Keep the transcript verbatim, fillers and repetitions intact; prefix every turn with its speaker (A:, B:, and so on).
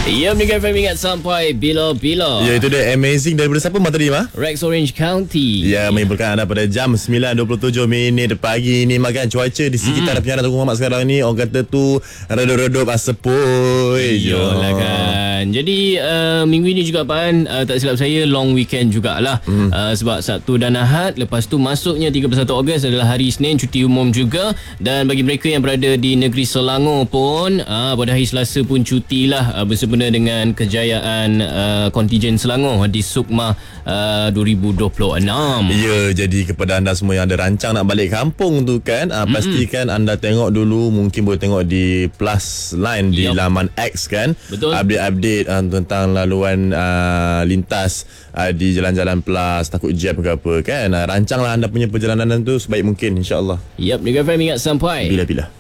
A: Ya, Mega F M ingat sampai bila-bila.
B: Ya, itu dia amazing daripada siapa Mak tadi, Mak?
A: Rex Orange County.
B: Ya, menyimpulkan anda pada jam sembilan dua puluh tujuh minit pagi ni. Makan cuaca di sekitar mm. penjara Tunku Mamat sekarang ni, orang kata tu redup-redup asepoi.
A: Yolah kan. Jadi uh, minggu ini juga Pan, uh, tak silap saya long weekend jugalah. mm. uh, Sebab Sabtu dan Ahad, lepas tu masuknya tiga puluh satu Ogos adalah hari Isnin, cuti umum juga. Dan bagi mereka yang berada di negeri Selangor pun, uh, pada hari Selasa pun cuti lah, uh, bersempena dengan kejayaan uh, kontijen Selangor di Sukma uh, dua ribu dua puluh enam.
B: Ya, jadi kepada anda semua yang ada rancang nak balik kampung tu kan, uh, mm-hmm. pastikan anda tengok dulu, mungkin boleh tengok di Plus Line di yep. laman X kan.
A: Betul.
B: Update-update uh, tentang laluan uh, lintas uh, di jalan-jalan Plus, takut jam ke apa kan. Uh, rancanglah anda punya perjalanan tu sebaik mungkin, insya-Allah.
A: Yap, Mega F M ingat sampai
B: bila-bila.